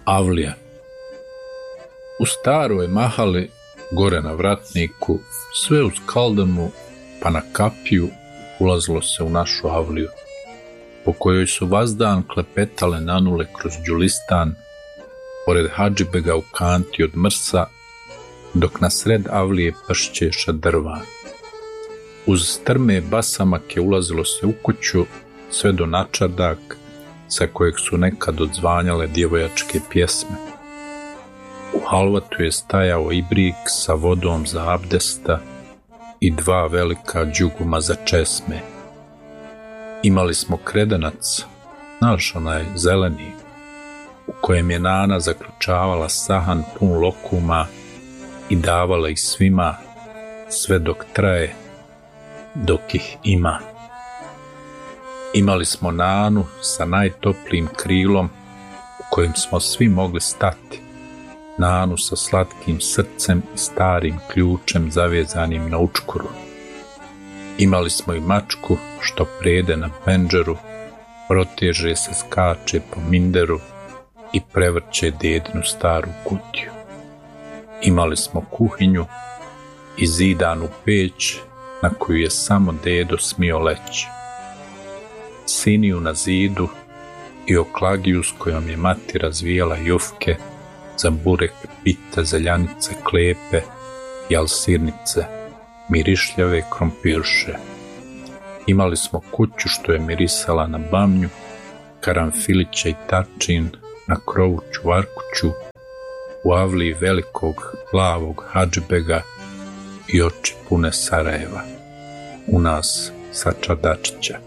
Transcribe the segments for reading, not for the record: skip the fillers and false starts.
Avlija. U staroj mahali, gore na Vratniku, sve uz Kaldamu pa na Kapiju ulazilo se u našu avliju, po kojoj su vazdan klepetale nanule kroz Đulistan, pored Hadžibega u kanti od mrsa, dok na sred avlije pršće šadrvan. Uz strme basamake ulazilo se u kuću, sve do načardak, sa kojeg su nekad odzvanjale djevojačke pjesme. U halvatu je stajao ibrik sa vodom za abdesta i dva velika đuguma za česme. Imali smo kredenac, naš onaj zeleni, u kojem je nana zaključavala sahan pun lokuma i davala ih svima, sve dok traje, dok ih ima. Imali smo nanu sa najtoplijim krilom u kojem smo svi mogli stati, nanu sa slatkim srcem i starim ključem zavezanim na učkuru. Imali smo i mačku što prede na pendžeru, proteže se, skače po minderu i prevrće dedinu staru kutiju. Imali smo kuhinju i zidanu peć na koju je samo dedo smio leći, siniju na zidu i oklagiju s kojom je mati razvijala jufke za burek, pite, zeljanice, klepe i alsirnice, mirišljave krompirše. Imali smo kuću što je mirisala na bamnju, karanfilića i tačin, na krovu čuvarkuću, u avliji velikog plavog Hadžibega i oči pune Sarajeva, u nas sa Čadačića.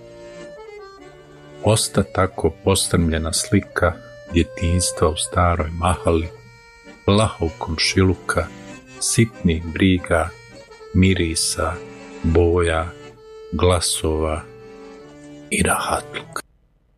Osta tako postrmljena slika djetinjstva u staroj mahali, plahog komšiluka, sitnih briga, mirisa, boja, glasova i rahatluka.